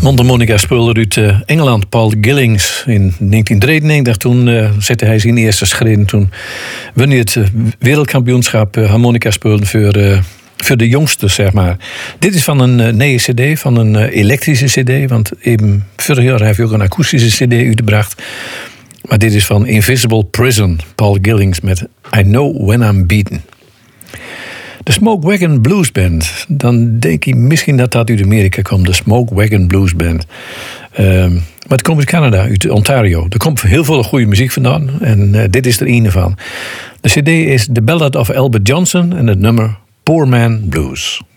Mondharmonica speelde uit Engeland, Paul Gillings, in 1993. Toen zette hij zijn eerste schreden. Toen won hij het wereldkampioenschap harmonica spelen voor de jongste, zeg maar. Dit is van een nieuwe cd, van een elektrische cd. Want even vorig jaar heeft hij ook een akoestische cd uitgebracht. Maar dit is van Invisible Prison, Paul Gillings met I Know When I'm Beaten. De Smoke Wagon Blues Band. Dan denk je misschien dat uit Amerika komt. De Smoke Wagon Blues Band. Maar het komt uit Canada, uit Ontario. Er komt heel veel goede muziek vandaan. En dit is er een van. De cd is The Ballad of Albert Johnson. En het nummer Poor Man Blues.